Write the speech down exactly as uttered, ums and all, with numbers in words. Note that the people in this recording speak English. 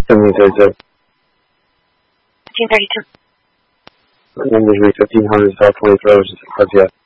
seventeen thirty-two. fifteen thirty-two. English Route fifteen hundred South twenty-third, Garcia.